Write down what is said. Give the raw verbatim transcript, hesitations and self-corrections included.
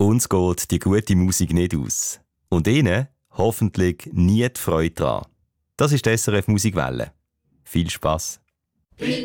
Uns geht die gute Musik nicht aus. Und Ihnen hoffentlich nie die Freude daran. Das ist die S R F Musikwelle. Viel Spass.